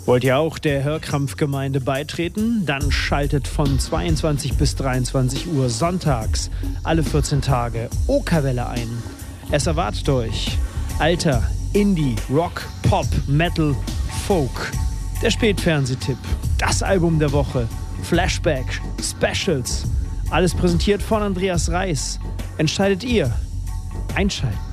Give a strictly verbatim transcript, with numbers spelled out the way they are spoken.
Wollt ihr auch der Hörkrampfgemeinde beitreten? Dann schaltet von zweiundzwanzig bis dreiundzwanzig Uhr sonntags alle vierzehn Tage Okerwelle ein. Es erwartet euch Alter, Indie, Rock, Pop, Metal, Folk. Der Spätfernsehtipp, das Album der Woche, Flashback, Specials. Alles präsentiert von Andreas Reis. Entscheidet ihr. Einschalten.